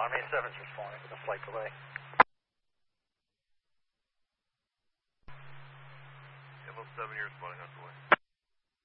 Army 7's responding with a flight delay. Level 7, you're responding on the way.